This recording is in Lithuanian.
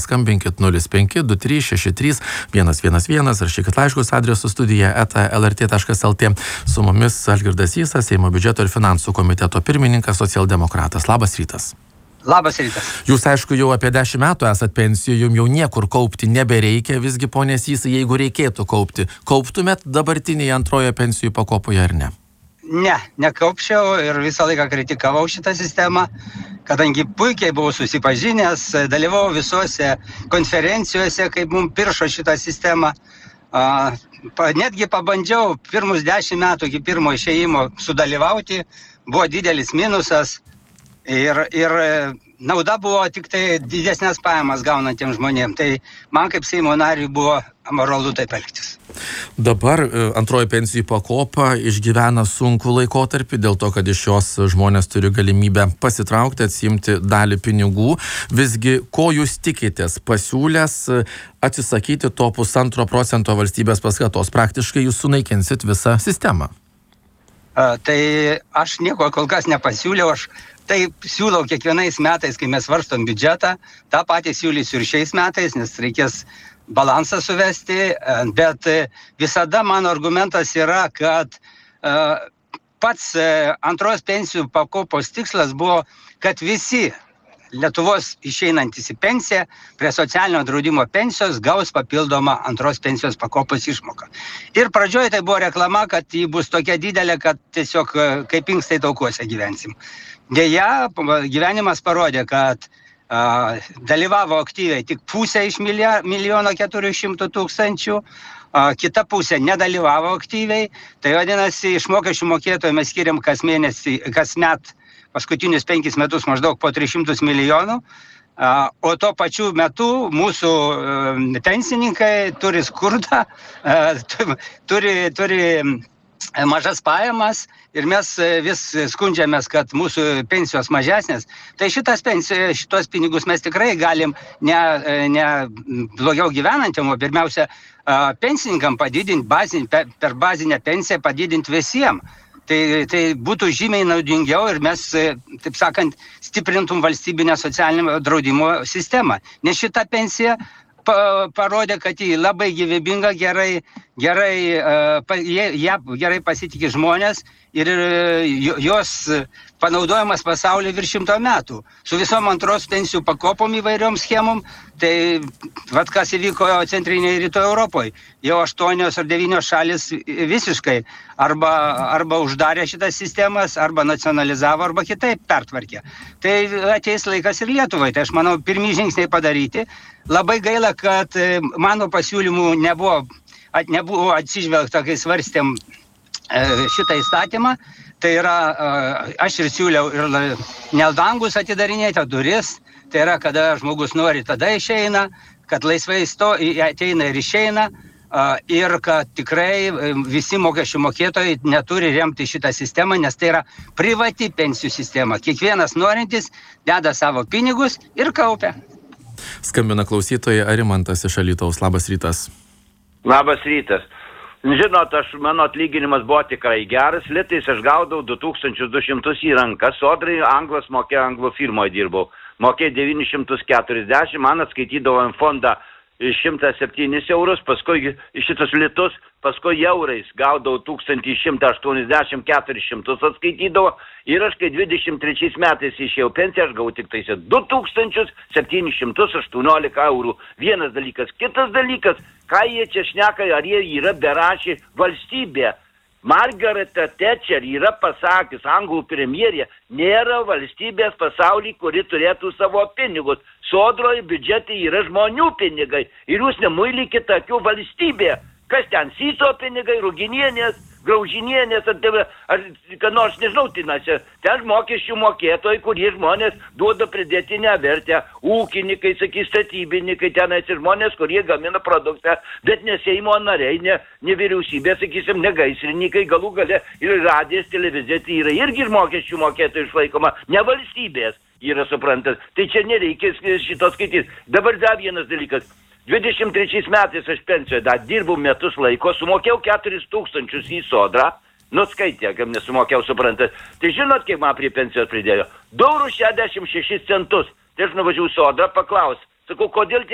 skambinkit 0523631111 ar šįkart laiškus adresu studija@lrt.lt. Su mumis Algirdas Sysas, Seimo biudžeto ir finansų komiteto pirmininkas, socialdemokratas. Labas rytas. Labas rytas. Jūs, aišku, jau apie 10 metų esat pensijų, jums jau niekur kaupti nebereikia, visgi, ponė Sysai, jeigu reikėtų kaupti, kauptumėt dabartinėje antrojo pensijų pakopoje ar ne? Ne, nekaupčiau ir visą laiką kritikavau šitą sistemą, kadangi puikiai buvau susipažinęs, dalyvavau visuose konferencijose, kaip mums piršo šitą sistemą. Netgi pabandžiau pirmus 10 metų iki pirmo išėjimo sudalyvauti, buvo didelis minusas ir nauda buvo tik tai didesnės pajamas gaunantiems žmonėms. Tai man kaip Seimo nariui buvo amoralu taip elgtis. Dabar antroji pensijų pakopa išgyvena sunkų laikotarpį dėl to, kad iš jos žmonės turi galimybę pasitraukti, atsiimti dalį pinigų. Visgi, ko jūs tikitės pasiūlęs atsisakyti to 1,5% valstybės paskatos? Praktiškai jūs sunaikinsit visą sistemą. Tai aš nieko kol kas nepasiūliau, aš tai siūlau kiekvienais metais, kai mes svarstom biudžetą, tą patį siūlysiu ir šiais metais, nes reikės balansą suvesti, bet visada mano argumentas yra, kad pats antros pensijų pakopos tikslas buvo, kad visi Lietuvos išeinantys į pensiją prie socialinio draudimo pensijos gaus papildomą antros pensijos pakopos išmoką. Ir pradžioje tai buvo reklama, kad ji bus tokia didelė, kad tiesiog kaip inkstai taukuose gyvensim. Deja, gyvenimas parodė, kad dalyvavo aktyviai tik pusė iš 1,4 milijono, kita pusė nedalyvavo aktyviai. Tai vadinasi, iš mokesčių mokėtojų mes skiriam kasmet paskutinius 5 metus maždaug po 300 milijonų, o tuo pačiu metu mūsų pensininkai turi skurdą, turi mažas pajamas ir mes vis skundžiamės, kad mūsų pensijos mažesnės. Tai šitos pinigus mes tikrai galim ne blogiau gyvenantiem, o pirmiausia pensininkam padidinti, per bazinę pensiją padidinti visiems. Tai būtų žymiai naudingiau ir mes, taip sakant, stiprintum valstybinę socialinio draudimo sistemą. Nes šita pensija parodė, kad ji labai gyvybinga, gerai pasitikė žmonės ir jos panaudojimas pasaulyje virš 100 metų. Su visom antros pensijų pakopom įvairiom schemom, tai vat kas įvyko centrinėje rytų Europoje. Jau 8 ar 9 šalis visiškai arba uždarė šitas sistemas, arba nacionalizavo, arba kitaip pertvarkė. Tai ateis laikas ir Lietuvai. Tai aš manau, pirmi žingsniai padaryti. Labai gaila, kad mano pasiūlymų nebuvo atsižvelgta, kai svarstėm šitą įstatymą. Tai yra, aš ir siūliau ir neldangus atidarinėti duris. Tai yra, kada žmogus nori, tada išeina, kad laisvai ateina ir išeina. Ir kad tikrai visi mokesčių mokėtojai neturi remti šitą sistemą, nes tai yra privati pensijų sistema. Kiekvienas norintis deda savo pinigus ir kaupia. Skambina klausytoja Arimantas iš Alytaus. Labas rytas. Labas rytas. Žinot, mano atlyginimas buvo tikrai geras, litais aš gaudau 2200 į rankas, sodrai anglas mokėjo, anglų firmoje dirbau, mokėjo 940, man atskaitydavo į fondą 107 eurus, paskui šitus litus, paskui eurais gaudau 1180-400 atskaitydavo ir aš kai 23 metais išėjau pensiją, aš gavau tik 2718 eurų. Vienas dalykas. Kitas dalykas, ką jie čia šneka, ar jie yra berašė valstybė. Margaret Thatcher yra pasakęs, anglų premjerė, nėra valstybės pasaulyje, kuri turėtų savo pinigus. Sodroje biudžete yra žmonių pinigai ir jūs nemuilikite akių valstybė. Kas ten, Syso pinigai, Ruginienės, Graužinienės, ar ką nors, nežinau, tinasi. Ten mokesčių mokėtojai, kurie žmonės duoda pridėtinę vertę, ūkininkai, sakys, statybininkai, tenais ir žmonės, kurie gamina produktą, bet ne Seimo nariai, ne vyriausybė, sakysim, ne gaisrininkai, galų gale ir radijas, televizija, tai yra irgi mokesčių mokėtojai išlaikoma, ne valstybės yra, suprantat. Tai čia nereikia šito skaityti. Dabar dar vienas dalykas. 23 metais aš pensijoje dirbau metus laiko, sumokėjau 4000 į sodrą, nuskaitė, kaip nesumokėjau, suprantat. Tai žinot, kiek man prie pensijos pridėjo? 2,66 €. Tai aš nuvažiavau sodrą, paklaus, sakau, kodėl